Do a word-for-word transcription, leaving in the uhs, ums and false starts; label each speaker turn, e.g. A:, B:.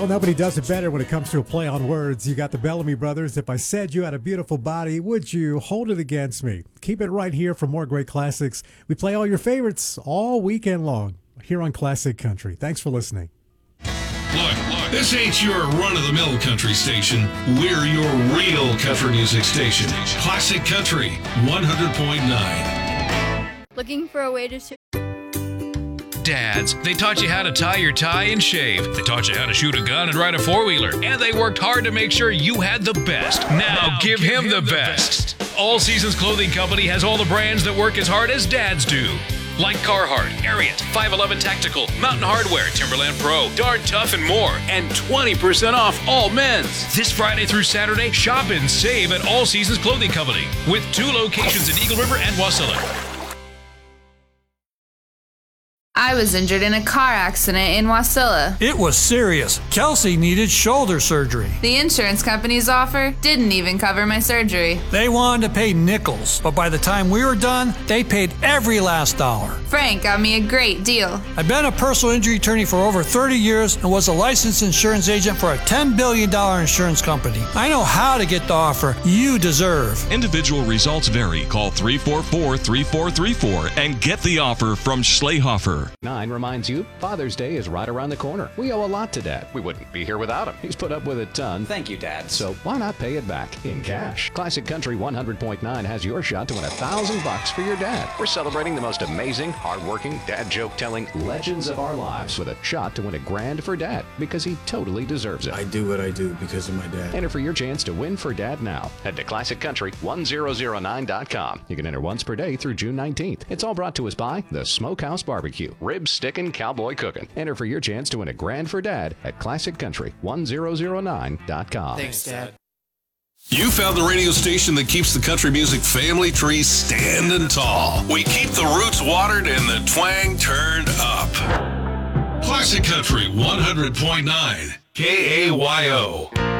A: Well, nobody does it better when it comes to a play on words. You got the Bellamy Brothers. If I said you had a beautiful body, would you hold it against me? Keep it right here for more great classics. We play all your favorites all weekend long here on Classic Country. Thanks for listening.
B: Look, look, this ain't your run-of-the-mill country station. We're your real country music station. Classic Country, one hundred point nine.
C: Looking for a way to... Sh-
D: Dads, they taught you how to tie your tie and shave. They taught you how to shoot a gun and ride a four-wheeler. And they worked hard to make sure you had the best. Now, now give, give him, him the, the best. best. All Seasons Clothing Company has all the brands that work as hard as dads do. Like Carhartt, Ariat, five eleven Tactical, Mountain Hardwear, Timberland Pro, Darn Tough, and more. And twenty percent off all men's. This Friday through Saturday, shop and save at All Seasons Clothing Company with two locations in Eagle River and Wasilla.
E: I was injured in a car accident in Wasilla.
F: It was serious. Kelsey needed shoulder surgery.
E: The insurance company's offer didn't even cover my surgery.
F: They wanted to pay nickels, but by the time we were done, they paid every last dollar.
E: Frank got me a great deal.
F: I've been a personal injury attorney for over thirty years and was a licensed insurance agent for a ten billion dollars insurance company. I know how to get the offer you deserve.
G: Individual results vary. Call three four four, three four three four and get the offer from Schlehofer.
H: Nine reminds you Father's Day is right around the corner. We owe a lot to Dad. We wouldn't be here without him. He's put up with a ton.
I: Thank you, Dad.
H: So why not pay it back in cash? Classic Country one hundred point nine has your shot to win a thousand bucks for your dad. We're celebrating the most amazing, hardworking, dad joke-telling legends of our lives with a shot to win a grand for Dad because he totally deserves it.
J: I do what I do because of my dad.
H: Enter for your chance to win for Dad now. Head to classic country one thousand nine dot com. You can enter once per day through June nineteenth. It's all brought to us by the Smokehouse Barbecue. Ribs, stickin', cowboy cooking. Enter for your chance to win a grand for Dad at classic country one thousand nine dot com.
I: Thanks, Dad.
B: You found the radio station that keeps the country music family tree standing tall. We keep the roots watered and the twang turned up. Classic Country one hundred point nine K A Y O.